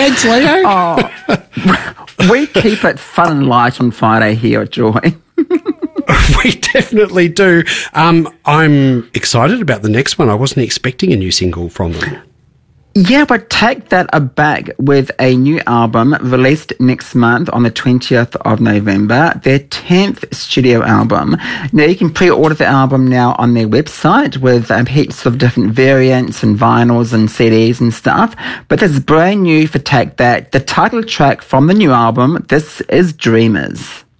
Thanks, Leo. We keep it fun and light on Friday here at Joy. We definitely do. I'm excited about the next one. I wasn't expecting a new single from them. Yeah, but Take That Aback with a new album released next month on the 20th of November, their 10th studio album. Now, you can pre-order the album now on their website with heaps of different variants and vinyls and CDs and stuff. But this is brand new for Take That, the title track from the new album. This is Dreamers.